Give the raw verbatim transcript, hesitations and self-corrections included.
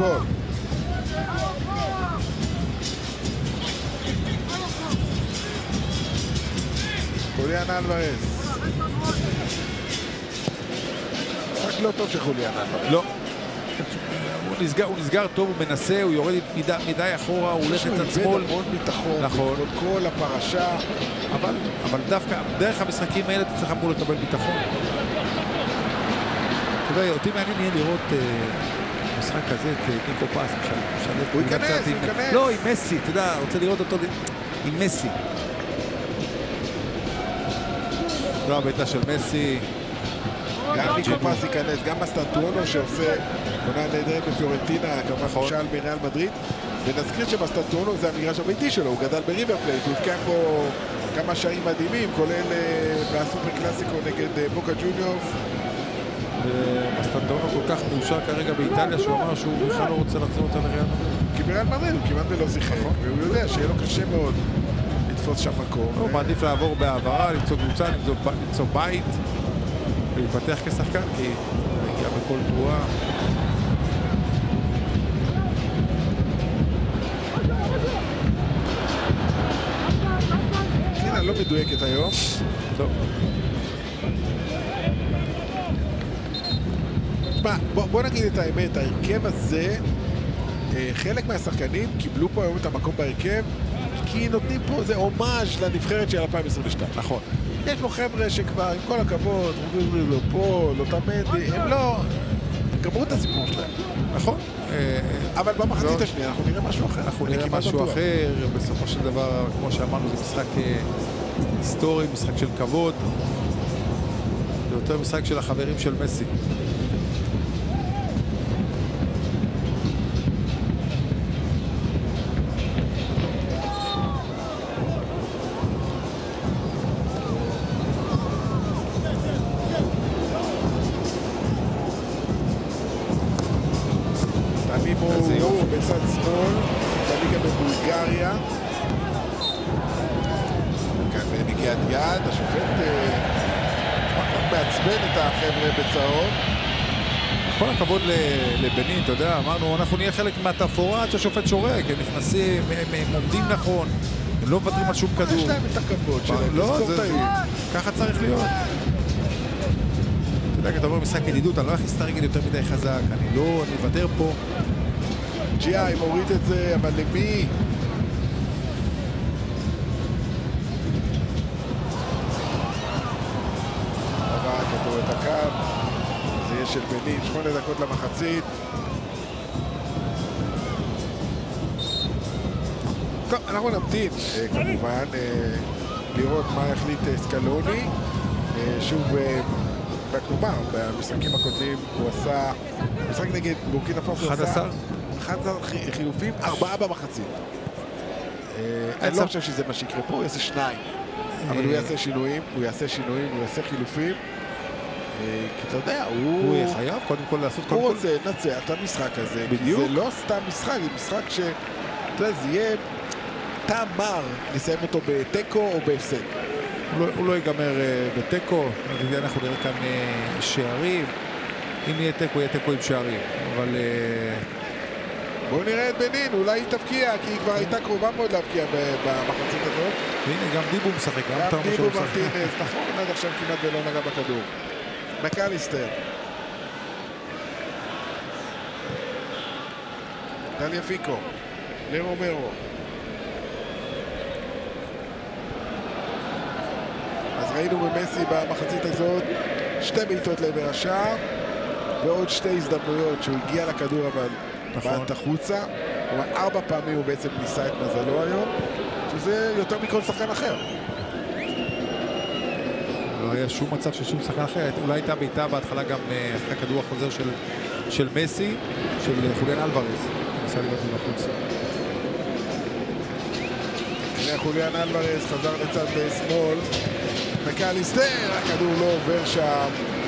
ייפול. חוליאן אלוורז. משחק לא טוב של חוליאן אלוורז. לא. הוא נסגר, הוא נסגר טוב, הוא מנסה, הוא יורד מדי, מדי אחורה, הוא הולך לצד שמאל. הוא איבד המון ביטחון, נכון. בכל כל הפרשה. אבל, אבל דווקא דרך המשחקים האלה אתה צריך אמור לקבל ביטחון. אתה יודע, אותי מעניין יהיה לראות אה, משחק כזה, את ניקו פס, משלב. הוא ייכנס, הוא ייכנס. לא, עם מסי, אתה יודע, רוצה לראות אותו עם מסי. לא הביתה של מסי. גם ניקו פס ייכנס, גם בסטנטואנו שעושה עונה נהדרת בפיורנטינה, כמובן חושל מריאל מדריד. ונזכיר שבסטנטואנו זה המגרש הביתי שלו, הוא גדל בריבר פלייט, הוא הבקיע פה כמה שערים מדהימים, כולל בסופר קלאסיקו נגד בוקה ג'וניורס. בסטנטואנו כל כך מאושר כרגע באיטליה, שהוא אמר שהוא בכלל לא רוצה לחזור אותה לריאל מדריד. כי בריאל מדריד הוא כמעט ולא שיחק, והוא יודע שיהיה לו קשה מאוד לתפוס שם מקום. הוא מעדיף לעבור בעברה, למצוא קבוצה, למצוא בית, ולהתפתח כשחקן, כי הוא הגיע בכל תרועה. טינה לא מדויקת היום. לא. תשמע, בוא, בוא נגיד את האמת, ההרכב הזה, חלק מהשחקנים קיבלו פה היום את המקום בהרכב, כי נותנים פה איזה הומאז' לנבחרת של אלפיים עשרים ושתיים. נכון. יש לו חבר'ה שכבר, עם כל הכבוד, לא פה, לא תמד, הם לא... גמרו את הסיפור שלהם. נכון. אבל במחצית השנייה אנחנו נראה משהו אחר. אנחנו נראה משהו אחר, בסופו של דבר, כמו שאמרנו, זה משחק היסטורי, משחק של כבוד. זה יותר משחק של החברים של מסי. הוא בצד שמאל, בליגה בבולגריה. כאן נגיעת יד, השופט מעצבן את החבר'ה בצהוב. כל הכבוד לבנין, אתה יודע, אמרנו, אנחנו נהיה חלק מהתפאורה עד שהשופט שורק, הם נכנסים, הם עומדים נכון, הם לא מוותרים על שום כדור. יש להם את הכבוד שלהם, לא, ככה צריך להיות. אתה יודע, אתה אומר משחק ידידות, אני לא אכניס את הרגל יותר מדי חזק, אני לא, אני אוותר פה. ג'י.איי מוריד את זה, אבל למי? עבר כדור את הקו, זה יהיה של בנין, שמונה דקות למחצית. טוב, אנחנו נמתין כמובן לראות מה יחליט סקלוני. שוב, כלומר, במשחקים הקודמים הוא עשה משחק נגד בורקינה פאסו, אחד עשר אחד עשר חילופים, ארבעה במחצית. אני לא חושב שזה מה שיקרה פה, הוא יעשה שניים. אבל הוא יעשה שינויים, הוא יעשה שינויים, הוא יעשה חילופים. כי אתה יודע, הוא... הוא יהיה חייב קודם כל לעשות... הוא רוצה לנצח את המשחק הזה. כי זה לא סתם משחק, זה משחק ש... אתה יודע, זה יהיה טעם מר לסיים אותו בטקו או בהפסד. הוא לא ייגמר בטקו, אנחנו נראה כאן שערים. אם יהיה טקו, יהיה טקו עם שערים. אבל... בואו נראה את בנין, אולי היא תבקיע, כי היא כבר הייתה קרובה מאוד להבקיע במחצית הזאת. והנה, גם דיבו משחק. גם דיבו מרטינז, נכון, עד עכשיו כמעט ולא נגע בכדור. מקליסטר. דליה פיקו. לרומרו. אז ראינו במסי במחצית הזאת שתי בעיטות לעבר השער, ועוד שתי הזדמנויות שהוא הגיע לכדור אבל בעט החוצה. ארבע פעמים הוא בעצם ניסה את מזלו היום, שזה יותר מכל שחקן אחר. לא היה שום מצב של שום שחקן אחר. אולי הייתה בעיטה בהתחלה גם אחרי הכדור החוזר של, של מסי, של חוליאן אלוורז. ניסה לבעט מבחוץ. הנה חוליאן אלוורז חזר לצד שמאל. מקליסטר, הכדור לא עובר שם.